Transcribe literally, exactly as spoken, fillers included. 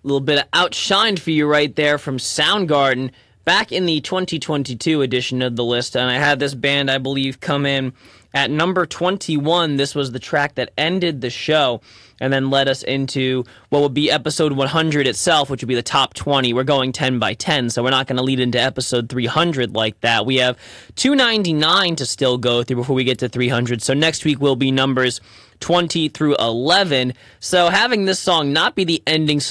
little bit of Outshined for you right there from Soundgarden back in the twenty twenty-two edition of the list. And I had this band, I believe, come in at number twenty-one. This was the track that ended the show and then led us into what would be episode one hundred itself, which would be the top twenty. We're going ten by ten, so we're not going to lead into episode three hundred like that. We have two ninety-nine to still go through before we get to three hundred. So next week will be numbers twenty through eleven. So having this song not be the ending song